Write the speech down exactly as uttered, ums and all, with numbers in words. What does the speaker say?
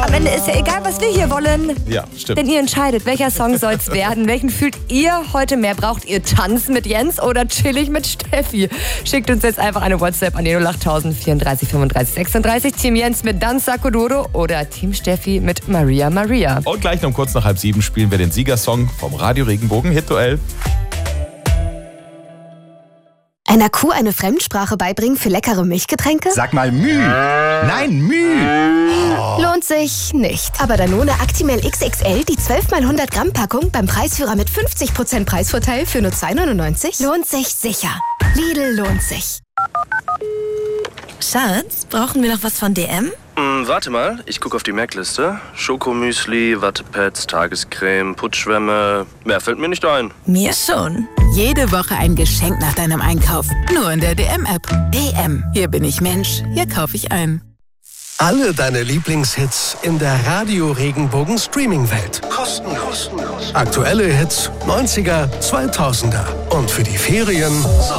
am Ende ist ja egal, was wir hier wollen. Ja, stimmt. Denn ihr entscheidet, welcher Song soll's werden. Welchen fühlt ihr heute mehr? Braucht ihr Tanz mit Jens oder chillig mit Steffi? Schickt uns jetzt einfach eine WhatsApp an die null acht null null vierunddreißig fünfunddreißig sechsunddreißig. Team Jens mit Danza Kuduro oder Team Steffi mit Maria Maria. Und gleich um kurz nach halb sieben spielen wir den Siegersong vom Radio Regenbogen Hit-Duell. Einer Kuh eine Fremdsprache beibringen für leckere Milchgetränke? Sag mal Müh. Nein, Müh. Oh. Lohnt sich nicht. Aber Danone Actimel X X L, die zwölf mal hundert Gramm Packung beim Preisführer mit fünfzig Prozent Preisvorteil für nur zwei neunundneunzig, lohnt sich sicher. Lidl lohnt sich. Schatz, brauchen wir noch was von D M? Hm, warte mal, ich gucke auf die Merkliste. Schokomüsli, Wattepads, Tagescreme, Putzschwämme. Mehr fällt mir nicht ein. Mir schon. Jede Woche ein Geschenk nach deinem Einkauf. Nur in der D M-App. D M. Hier bin ich Mensch. Hier kaufe ich ein. Alle deine Lieblingshits in der Radio Regenbogen Streaming-Welt. Kostenlos. Aktuelle Hits, neunziger, zweitausender. Und für die Ferien